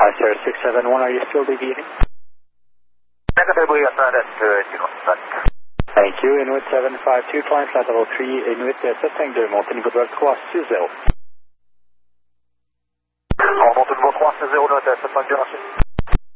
Sierra 671, are you still deviating? Negative, we are not at Thank you. Inuit 752, climb flight level 3, Inuit 752, Monténégro 360. Monténégro 360, Inuit 752.